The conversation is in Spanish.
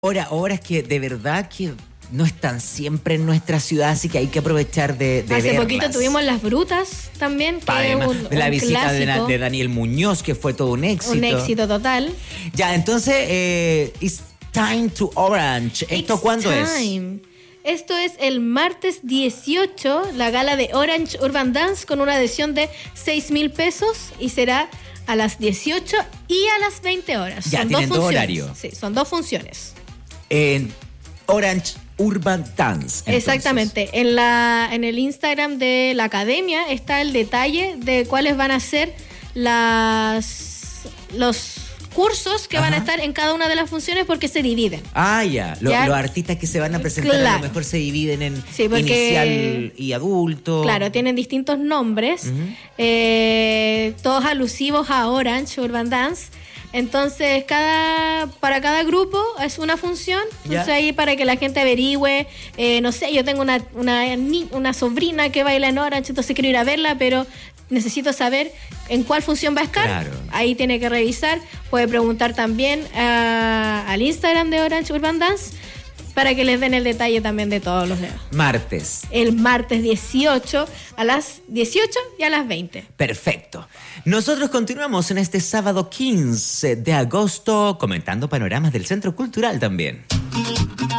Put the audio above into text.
Ahora es que de verdad que no están siempre en nuestra ciudad, así que hay que aprovechar de Hace verlas. poquito tuvimos Las Brutas también, que Además, es de la un visita clásico, de Daniel Muñoz, que fue todo un éxito. un éxito total. Ya, entonces, It's Time to Orange. ¿Esto It's cuándo time. Esto es el martes 18, la gala de Orange Urban Dance con una adhesión de 6,000 pesos y será a las 18 y a las 20 horas. Ya, son tienen dos dos funciones. horarios. Sí, son dos funciones. En Orange Urban Dance. Entonces. Exactamente. En el Instagram de la academia está el detalle de cuáles van a ser los cursos que van a estar en cada una de las funciones porque se dividen. Ah, ya. Los artistas que se van a presentar a lo mejor se dividen en inicial y adulto. Claro, tienen distintos nombres, todos alusivos a Orange Urban Dance. Entonces, para cada grupo es una función. Entonces, ahí para que la gente averigüe, no sé, yo tengo una sobrina que baila en Orange, entonces quiero ir a verla, pero necesito saber en cuál función va a estar. Claro. Ahí tiene que revisar. Puede preguntar también al Instagram de Orange Urban Dance para que les den el detalle también de todos los días. Martes. El martes 18 a las 18 y a las 20. Perfecto. Nosotros continuamos en este sábado 15 de agosto comentando panoramas del Centro Cultural también.